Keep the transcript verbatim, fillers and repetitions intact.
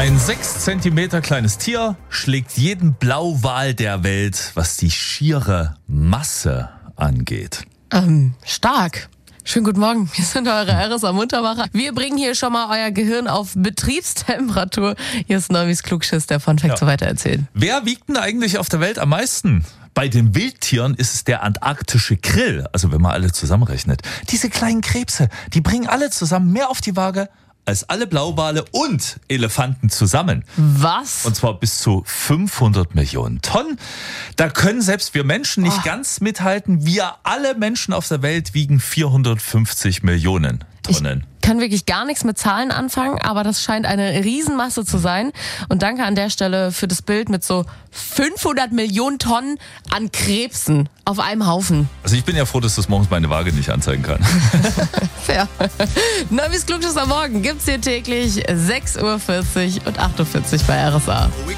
Ein sechs Zentimeter kleines Tier schlägt jeden Blauwal der Welt, was die schiere Masse angeht. Ähm, stark. Schönen guten Morgen, wir sind eure R S A Muntermacher. Wir bringen hier schon mal euer Gehirn auf Betriebstemperatur. Hier ist Neumis Klugschiss, der Fun Fact Ja. so weitererzählen. Wer wiegt denn eigentlich auf der Welt am meisten? Bei den Wildtieren ist es der antarktische Krill, also wenn man alle zusammenrechnet. Diese kleinen Krebse, die bringen alle zusammen mehr auf die Waage als alle Blauwale und Elefanten zusammen. Was? Und zwar bis zu fünfhundert Millionen Tonnen. Da können selbst wir Menschen nicht Oh. ganz mithalten. Wir alle Menschen auf der Welt wiegen vierhundertfünfzig Millionen Tonnen. Ich kann wirklich gar nichts mit Zahlen anfangen, aber das scheint eine Riesenmasse zu sein. Und danke an der Stelle für das Bild mit so fünfhundert Millionen Tonnen an Krebsen auf einem Haufen. Also ich bin ja froh, dass das morgens meine Waage nicht anzeigen kann. Fair. Neumis Klugschiss am Morgen gibt's hier täglich sechs Uhr vierzig und acht Uhr vierzig bei R S A.